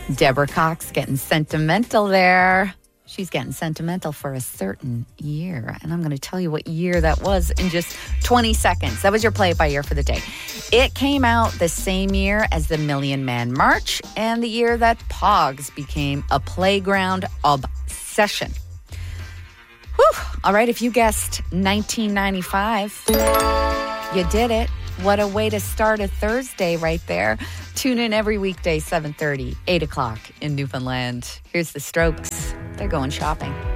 Deborah Cox getting sentimental there. She's getting sentimental for a certain year. And I'm going to tell you what year that was in just 20 seconds. That was your play-by-year for the day. It came out the same year as the Million Man March and the year that Pogs became a playground obsession. Whew. All right, if you guessed 1995, you did it. What a way to start a Thursday right there. Tune in every weekday, 7:30, 8 o'clock in Newfoundland. Here's the Strokes. They're going shopping.